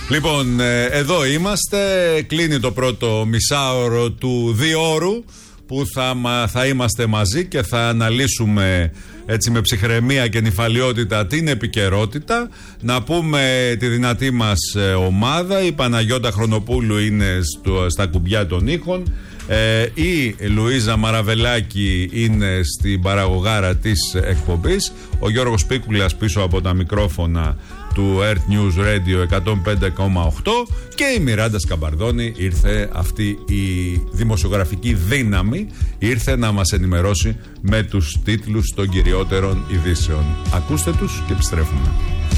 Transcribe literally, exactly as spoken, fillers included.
Λοιπόν, εδώ είμαστε. Κλείνει το πρώτο μισάωρο του διώρου που θα, θα είμαστε μαζί και θα αναλύσουμε έτσι με ψυχραιμία και νηφαλιότητα την επικαιρότητα. Να πούμε τη δυνατή μας ομάδα. Η Παναγιώτα Χρονοπούλου είναι στο, στα κουμπιά των ήχων. Ε, η Λουίζα Μαραβελάκη είναι στην παραγωγάρα της εκπομπής. Ο Γιώργος Πίκουλας πίσω από τα μικρόφωνα του Earth News Radio εκατόν πέντε κόμμα οκτώ και η Μιράντα Σκαμπαρδόνη. Ήρθε αυτή η δημοσιογραφική δύναμη, ήρθε να μας ενημερώσει με τους τίτλους των κυριότερων ειδήσεων. Ακούστε τους και επιστρέφουμε.